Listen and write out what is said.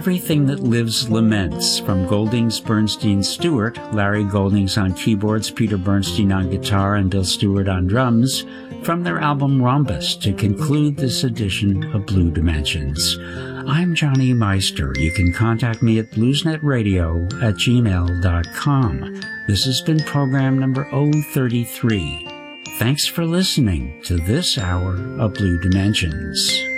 Everything That Lives Laments from Goldings, Bernstein, Stewart, Larry Goldings on keyboards, Peter Bernstein on guitar, and Bill Stewart on drums, from their album Rhombus to conclude this edition of Blue Dimensions. I'm Johnny Meister. You can contact me at bluesnetradio@gmail.com. This has been program number 033. Thanks for listening to this hour of Blue Dimensions.